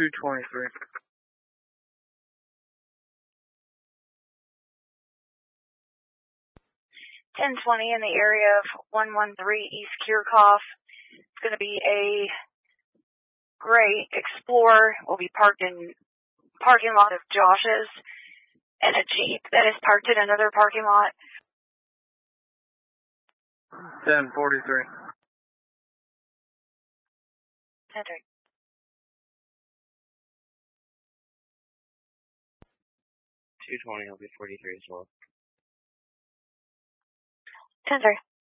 223. 1020 in the area of 113 East Kirchhoff. It's going to be a gray Explorer. Will be parked in parking lot of Josh's, and a Jeep that is parked in another parking lot. 1043. 10-3. 220, I'll be 43 as well. 10-3.